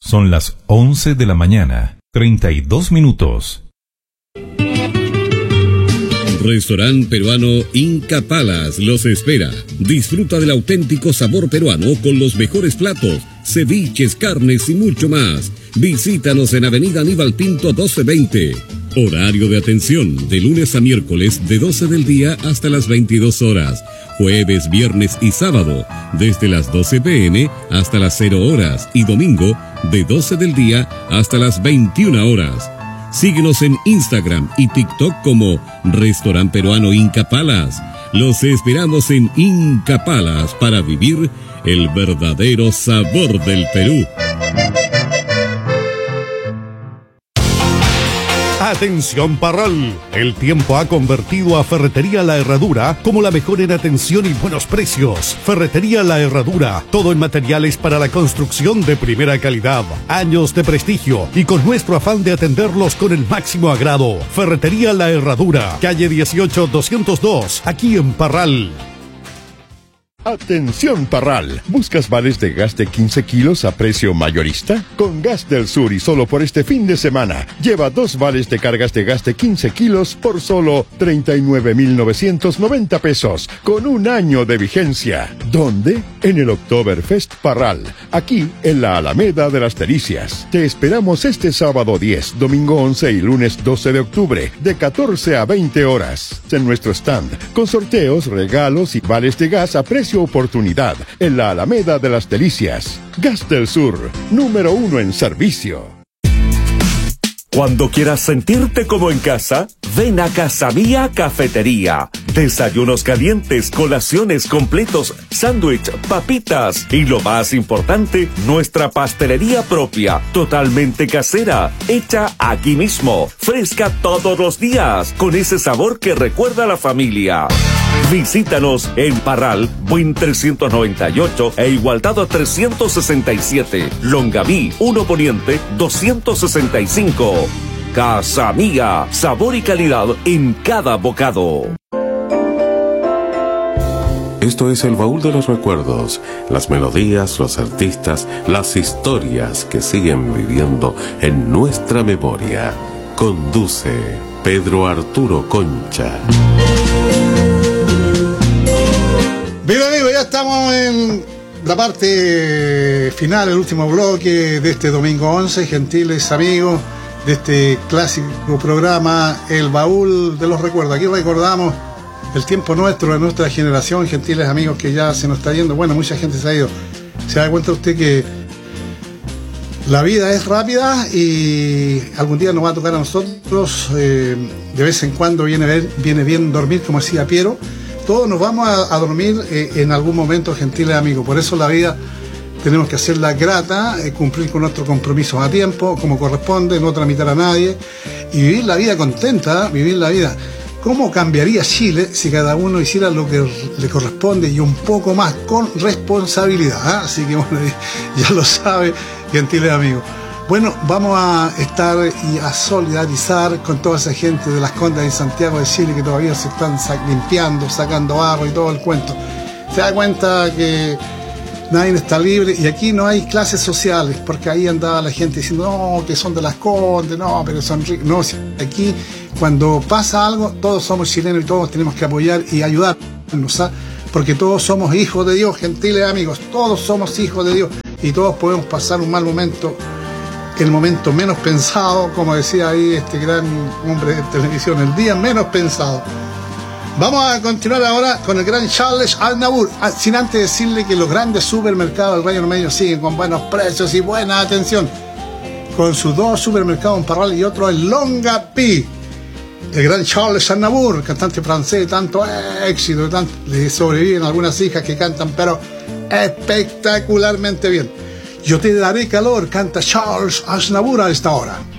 Son las 11 de la mañana, 32 minutos. Restaurante peruano Inca Palace los espera. Disfruta del auténtico sabor peruano con los mejores platos, ceviches, carnes y mucho más. Visítanos en Avenida Aníbal Pinto 1220. Horario de atención de lunes a miércoles de 12 del día hasta las 22 horas. Jueves, viernes y sábado desde las 12 p.m. hasta las 0 horas y domingo de 12 del día hasta las 21 horas. Síguenos en Instagram y TikTok como Restaurante Peruano Inca Palace. Los esperamos en Inca Palace para vivir el verdadero sabor del Perú. Atención Parral, el tiempo ha convertido a Ferretería La Herradura como la mejor en atención y buenos precios. Ferretería La Herradura, todo en materiales para la construcción de primera calidad, años de prestigio y con nuestro afán de atenderlos con el máximo agrado. Ferretería La Herradura, calle 18-202, aquí en Parral. Atención Parral, ¿buscas vales de gas de 15 kilos a precio mayorista? Con Gas del Sur y solo por este fin de semana, lleva 2 vales de cargas de gas de 15 kilos por solo 39,990 pesos, con un año de vigencia. ¿Dónde? En el Oktoberfest Parral, aquí en la Alameda de las Delicias. Te esperamos este sábado 10, domingo 11 y lunes 12 de octubre, de 14 a 20 horas, en nuestro stand, con sorteos, regalos y vales de gas a precio oportunidad en la Alameda de las Delicias. Gas del Sur, número 1 en servicio. Cuando quieras sentirte como en casa, ven a Casa Mía Cafetería. Desayunos calientes, colaciones completos, sándwich, papitas y lo más importante, nuestra pastelería propia, totalmente casera, hecha aquí mismo, fresca todos los días, con ese sabor que recuerda a la familia. Visítanos en Parral, Buin 398 e Igualdad 367, Longaví 1 Poniente 265. Casa Mía, sabor y calidad en cada bocado. Esto es el baúl de los recuerdos, las melodías, los artistas, las historias que siguen viviendo en nuestra memoria. Conduce Pedro Arturo Concha. Bien amigos, ya estamos en la parte final, el último bloque de este domingo 11, gentiles amigos de este clásico programa, El Baúl de los Recuerdos. Aquí recordamos el tiempo nuestro, de nuestra generación, gentiles amigos que ya se nos está yendo. Bueno, mucha gente se ha ido. ¿Se da cuenta usted que la vida es rápida y algún día nos va a tocar a nosotros? De vez en cuando viene bien dormir, como decía Piero. Todos nos vamos a dormir en algún momento, gentiles amigos. Por eso la vida tenemos que hacerla grata, cumplir con nuestros compromisos a tiempo, como corresponde, no tramitar a nadie y vivir la vida contenta, vivir la vida. ¿Cómo cambiaría Chile si cada uno hiciera lo que le corresponde y un poco más con responsabilidad? ¿Eh? Así que bueno, ya lo sabe, gentiles amigos. Bueno, vamos a estar y a solidarizar con toda esa gente de las Condas de Santiago de Chile que todavía se están limpiando, sacando barro y todo el cuento. Se da cuenta que nadie está libre y aquí no hay clases sociales, porque ahí andaba la gente diciendo, no, que son de las Condes, no, pero son ricos. No, aquí cuando pasa algo, todos somos chilenos y todos tenemos que apoyar y ayudarnos, ¿sabes? Porque todos somos hijos de Dios, gentiles amigos, todos somos hijos de Dios y todos podemos pasar un mal momento, el momento menos pensado, como decía ahí este gran hombre de televisión, el día menos pensado. Vamos a continuar ahora con el gran Charles Aznavour, sin antes decirle que los grandes supermercados del Reino Medio siguen con buenos precios y buena atención, con sus 2 supermercados en Parral y otro en Longaví. El gran Charles Aznavour, cantante francés de tanto éxito, le sobreviven algunas hijas que cantan, pero espectacularmente bien. Yo te daré calor, canta Charles Aznavour a esta hora.